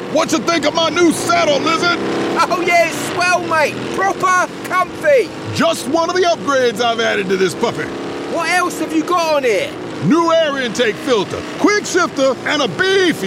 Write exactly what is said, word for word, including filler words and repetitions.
What you think of my new saddle, Lizard? Oh yeah, it's swell, mate. Proper comfy. Just one of the upgrades I've added to this puppy. What else have you got on here? New air intake filter, quick shifter, and a beefy